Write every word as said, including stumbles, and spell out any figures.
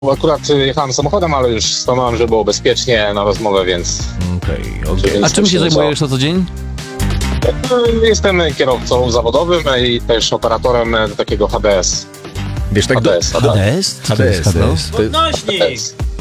Akurat jechałem samochodem, ale już stanąłem, żeby było bezpiecznie na rozmowę, więc... Okej, okej. Więc A czym się myślę, zajmujesz na co dzień? Jestem kierowcą zawodowym i też operatorem takiego H D S. Wiesz, tak do... H D S. H D S? Co to jest H D S, H D S? To jest... H D S.